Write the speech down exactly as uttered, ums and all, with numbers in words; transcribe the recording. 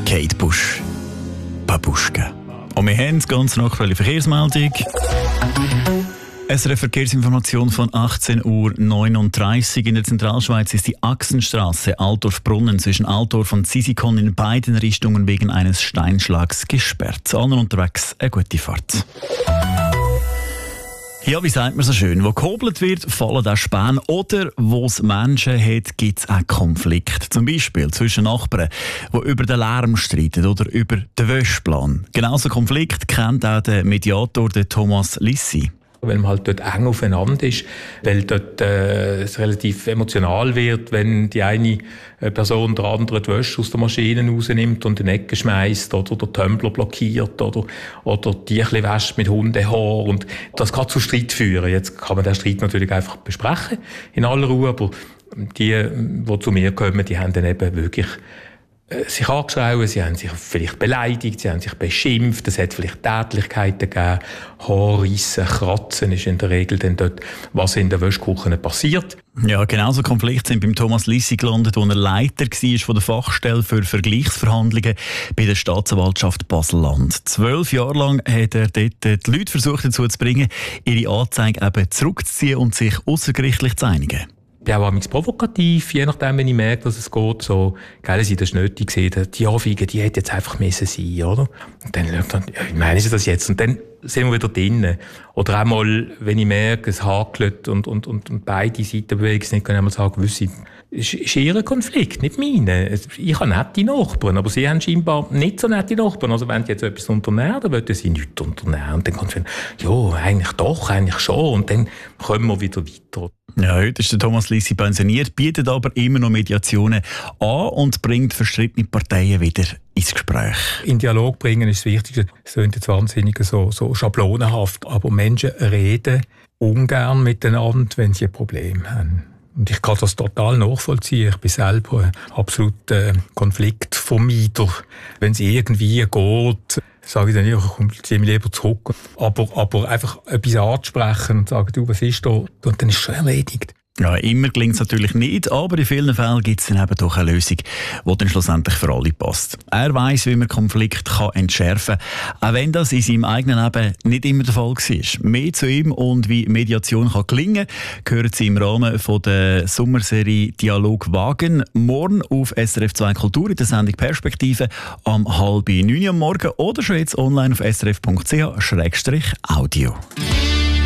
Kate Bush. Babuschka. Und wir haben ganz noch eine Verkehrsmeldung. Es ist eine Verkehrsinformation von achtzehn Uhr neununddreißig. In der Zentralschweiz ist die Achsenstraße Altdorf-Brunnen zwischen Altdorf und Sisikon in beiden Richtungen wegen eines Steinschlags gesperrt. Allen unterwegs eine gute Fahrt. Ja, wie sagt man so schön? Wo gehobelt wird, fallen auch Späne. Oder wo es Menschen hat, gibt es auch Konflikte. Zum Beispiel zwischen Nachbarn, die über den Lärm streiten oder über den Wäschplan. Genauso Konflikt kennt auch der Mediator der Thomas Lissi. Weil man halt dort eng aufeinander ist, weil dort äh, es relativ emotional wird, wenn die eine Person der andere die Wäsche aus der Maschine rausnimmt und in die Ecke schmeißt oder den Tumbler blockiert oder, oder die ein bisschen wäscht mit Hundehaar. Und das kann zu Streit führen. Jetzt kann man den Streit natürlich einfach besprechen, in aller Ruhe, aber die, die zu mir kommen, die haben dann eben wirklich sich angeschrien, sie haben sich vielleicht beleidigt, sie haben sich beschimpft, es hat vielleicht Tätlichkeiten gegeben, Haarreissen, Kratzen ist in der Regel dann dort, was in der Wäschküche passiert. Ja, genauso Konflikte sind beim Thomas Lissi gelandet, wo er Leiter war von der Fachstelle für Vergleichsverhandlungen bei der Staatsanwaltschaft Basel-Land. Zwölf Jahre lang hat er dort die Leute versucht dazu zu bringen, ihre Anzeige eben zurückzuziehen und sich außergerichtlich zu einigen. Ich bin auch manchmal provokativ, je nachdem, wenn ich merke, dass es geht, so, gell, sie das nötig gesehen, die Anfeige, die hätte jetzt einfach müssen sein, oder? Und dann, dann ja, wie meinen Sie das jetzt? Und dann sind wir wieder drinnen. Oder auch mal, wenn ich merke, es hakelt und, und, und, und beide Seiten bewegen sich nicht, kann ich mal sagen, wissen, es ist ihr Konflikt, nicht meine. Ich habe nette Nachbarn, aber sie haben scheinbar nicht so nette Nachbarn. Also wenn sie jetzt etwas unternehmen, dann wollen sie nichts unternehmen. Und dann kommt man, ja, eigentlich doch, eigentlich schon. Und dann kommen wir wieder weiter. Ja, heute ist der Thomas Lissi pensioniert, bietet aber immer noch Mediationen an und bringt verstrittene Parteien wieder ins Gespräch. In Dialog bringen ist das Wichtigste. Es klingt jetzt wahnsinnig so, so schablonenhaft, aber Menschen reden ungern miteinander, wenn sie ein Problem haben. Und ich kann das total nachvollziehen. Ich bin selber ein absoluter Konfliktvermeider. Wenn es irgendwie geht, sage ich dann, ich ziehe mich lieber zurück. Aber, aber einfach etwas anzusprechen und sagen, du, was ist da? Und dann ist es schon erledigt. Ja, immer gelingt es natürlich nicht, aber in vielen Fällen gibt es dann eben doch eine Lösung, die dann schlussendlich für alle passt. Er weiss, wie man Konflikte kann entschärfen kann, auch wenn das in seinem eigenen Leben nicht immer der Fall war. Mehr zu ihm und wie Mediation kann gelingen kann, hören Sie im Rahmen von der Sommerserie Dialog wagen. Morgen auf S R F zwei Kultur in der Sendung Perspektive am halb neun am Morgen oder schon jetzt online auf s r f punkt c h slash audio.